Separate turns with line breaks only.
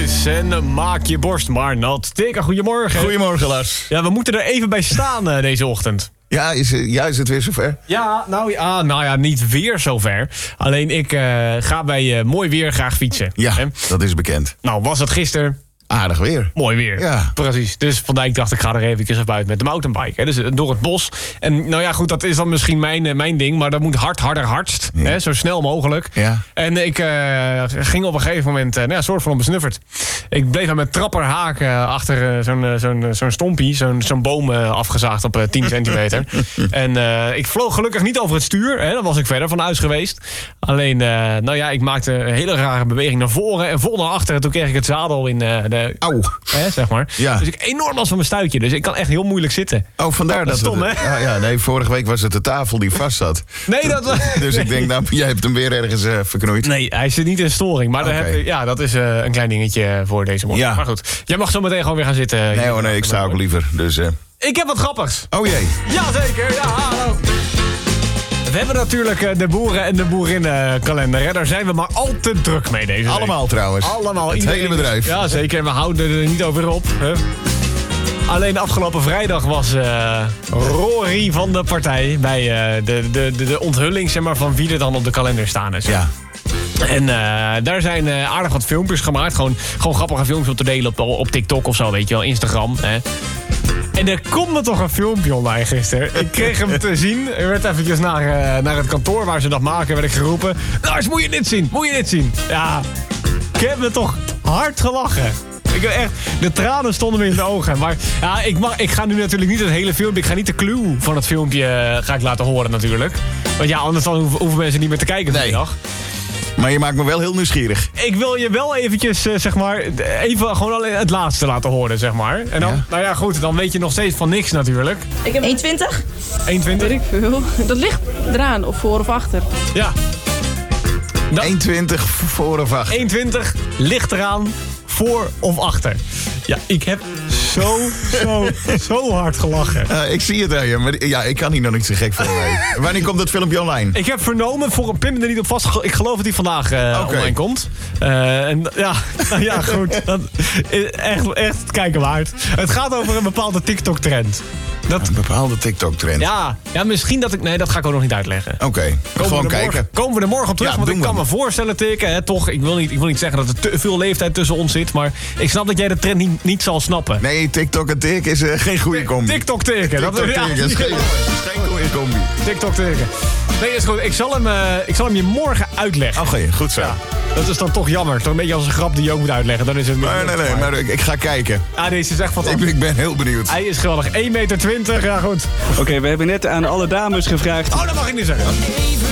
is en maak je borst maar nat. Teka, goedemorgen.
Goedemorgen, Lars.
Ja, we moeten er even bij staan deze ochtend.
Ja, is het weer zover?
Ja, nou ja, niet weer zover. Alleen ik ga bij mooi weer graag fietsen.
Ja,
hè?
dat is bekend.
Nou, was het gisteren...
Aardig weer.
Mooi weer.
Ja.
Precies. Dus vandaag ik dacht ik ga er even buiten met de mountainbike. Hè. Dus door het bos. En nou ja, goed, dat is dan misschien mijn ding. Maar dat moet hardst.
Ja.
Hè, zo snel mogelijk.
Ja.
En ik ging op een gegeven moment een soort van besnufferd. Ik bleef aan mijn trapper haken achter zo'n stompie. Zo'n boom afgezaagd op 10 centimeter. En ik vloog gelukkig niet over het stuur. Hè. Dan was ik verder van huis geweest. Alleen, ik maakte een hele rare beweging naar voren. En vol naar achteren. En toen kreeg ik het zadel in
Auw.
zeg maar.
Ja.
Dus ik enorm last van mijn stuitje. Dus ik kan echt heel moeilijk zitten.
Oh, vandaar dat
stom,
het...
hè?
Ja, nee, vorige week was het de tafel die vast zat.
Nee, dat...
Dus ik denk, nou, jij hebt hem weer ergens verknoeid.
Nee, hij zit niet in storing. Maar dat is een klein dingetje voor deze morgen.
Ja.
Maar goed, jij mag zo meteen gewoon weer gaan zitten.
Nee, ik sta ook liever. Dus,
Ik heb wat grappigs.
Oh jee.
Jazeker, ja, hallo. We hebben natuurlijk de boeren- en de boerinnenkalender. Hè. Daar zijn we maar al te druk mee deze week.
Allemaal trouwens.
Allemaal.
Het hele bedrijf.
Ja, zeker. En we houden er niet over op. Hè. Alleen afgelopen vrijdag was Rory van de partij... bij de onthulling zeg maar, van wie er dan op de kalender staan is.
Ja.
En daar zijn aardig wat filmpjes gemaakt. Gewoon grappige filmpjes om te delen op TikTok of zo, weet je wel. Instagram, hè. En er komt me toch een filmpje online gisteren. Ik kreeg hem te zien. Er werd eventjes naar het kantoor waar ze dat maken, werd ik geroepen. Lars, moet je dit zien? Moet je dit zien? Ja, ik heb me toch hard gelachen. Ik heb echt, de tranen stonden me in de ogen. Maar ja, ik ga nu natuurlijk niet het hele filmpje... Ik ga niet de clue van het filmpje ga ik laten horen natuurlijk. Want ja, anders dan hoeven mensen niet meer te kijken vanmiddag.
Maar je maakt me wel heel nieuwsgierig.
Ik wil je wel eventjes, even gewoon alleen het laatste laten horen, zeg maar. En dan, nou ja, goed, dan weet je nog steeds van niks natuurlijk.
Ik heb 1,20.
1,20?
Weet ik veel. Dat ligt eraan, of voor of achter.
Ja.
1,20 voor of achter.
1,20 ligt eraan, voor of achter. Ja, ik heb zo hard gelachen.
Ik zie het aan je, maar ja, ik kan hier nog niet zo gek van mee. Wanneer komt dat filmpje online?
Ik heb vernomen, voor Pim er niet op vast. Ik geloof dat hij vandaag online komt. En ja, nou ja, goed. Dat is echt kijken waard. Het gaat over een bepaalde TikTok-trend.
Een bepaalde TikTok-trend.
Ja, misschien dat ik... Nee, dat ga ik ook nog niet uitleggen.
Oké, gewoon kijken.
Komen we er morgen op terug, want ik kan me voorstellen, Tikken, hè, toch, ik wil niet zeggen dat er te veel leeftijd tussen ons zit, maar ik snap dat jij de trend niet zal snappen.
Nee, TikTok en Tik is geen goede combi.
TikTok-Tikken.
TikTok-Tikken is geen goede combi.
TikTok-Tikken. Nee, is goed. Ik zal hem je morgen uitleggen.
Oké, goed zo.
Ja, dat is dan toch jammer. Toch een beetje als een grap die je ook moet uitleggen. Dan is het
Nee, maar ik ga kijken.
Ah, deze is echt fantastisch.
Ik ben heel benieuwd.
Hij is geweldig. 1,20 meter. Ja, goed.
Oké, we hebben net aan alle dames gevraagd...
Oh, dat mag ik niet zeggen.